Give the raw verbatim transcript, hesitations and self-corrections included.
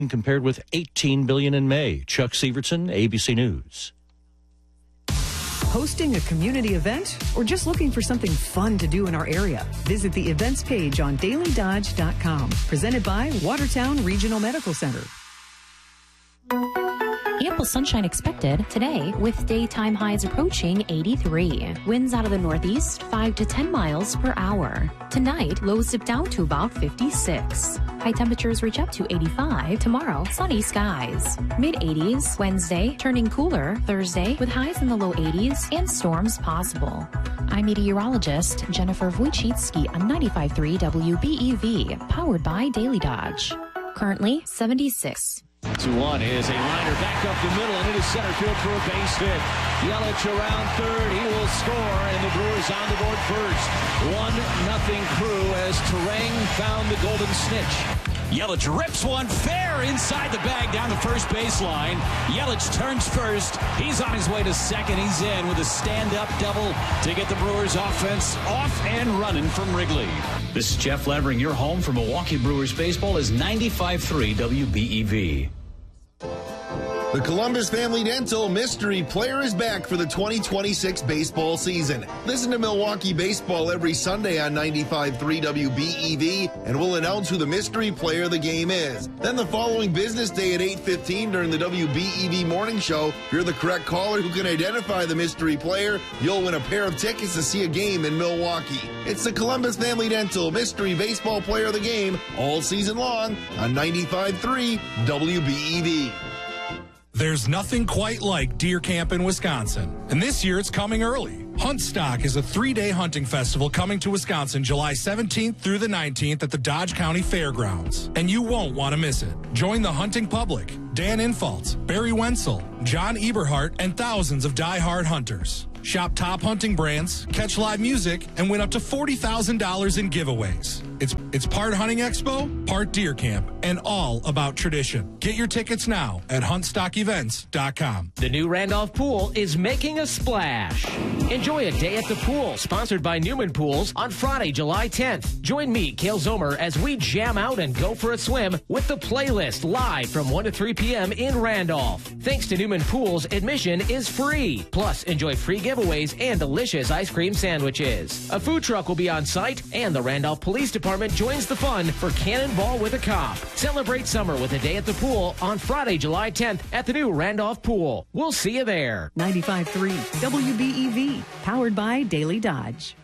compared with eighteen billion dollars in May. Chuck Severson, A B C News. Hosting a community event or just looking for something fun to do in our area? Visit the events page on daily dodge dot com. Presented by Watertown Regional Medical Center. Ample sunshine expected today with daytime highs approaching eighty-three. Winds out of the northeast five to ten miles per hour. Tonight, lows dip down to about fifty-six. High temperatures reach up to eighty-five. Tomorrow, sunny skies. mid eighties. Wednesday, turning cooler. Thursday, with highs in the low eighties and storms possible. I'm meteorologist Jennifer Wojcicki on ninety-five point three W B E V, powered by Daily Dodge. Currently, seventy-six. two one is a liner back up the middle and into center field for a base hit. Yelich around third. He will score, and the Brewers on the board first. one nothing Crew as Terang found the golden snitch. Yelich rips one fair inside the bag down the first baseline. Yelich turns first. He's on his way to second. He's in with a stand-up double to get the Brewers offense off and running from Wrigley. This is Jeff Levering. Your home for Milwaukee Brewers baseball is ninety-five point three W B E V. The Columbus Family Dental Mystery Player is back for the twenty twenty-six baseball season. Listen to Milwaukee Baseball every Sunday on ninety-five point three W B E V, and we'll announce who the mystery player of the game is. Then the following business day at eight fifteen during the W B E V Morning Show, if you're the correct caller who can identify the mystery player, you'll win a pair of tickets to see a game in Milwaukee. It's the Columbus Family Dental Mystery Baseball Player of the Game all season long on ninety-five point three W B E V. There's nothing quite like deer camp in Wisconsin, and this year it's coming early. Huntstock is a three-day hunting festival coming to Wisconsin July seventeenth through the nineteenth at the Dodge County Fairgrounds, and you won't want to miss it. Join the hunting public, Dan Infalt, Barry Wenzel, John Eberhart, and thousands of die-hard hunters. Shop top hunting brands, catch live music, and win up to forty thousand dollars in giveaways. It's it's part hunting expo, part deer camp, and all about tradition. Get your tickets now at hunt stock events dot com. The new Randolph Pool is making a splash. Enjoy a day at the pool, sponsored by Newman Pools, on Friday, July tenth. Join me, Cale Zomer, as we jam out and go for a swim with the playlist live from one to three p.m. in Randolph. Thanks to Newman Pools, admission is free. Plus, enjoy free giveaways and delicious ice cream sandwiches. A food truck will be on site, and the Randolph Police Department joins the fun for Cannonball with a Cop. Celebrate summer with a day at the pool on Friday, July tenth at the new Randolph Pool. We'll see you there. ninety-five point three W B E V, powered by Daily Dodge.